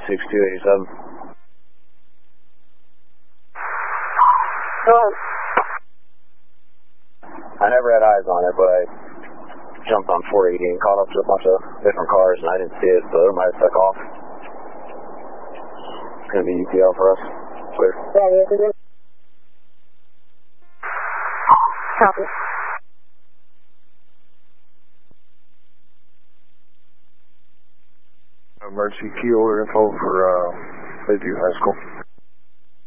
6287. Go ahead. I never had eyes on it, but I jumped on 480 and caught up to a bunch of different cars, and I didn't see it, so it might have took off. It's going to be UPL for us. Clear. Yeah, yes, it is. Copy. Emergency key order info for Lakeview High School.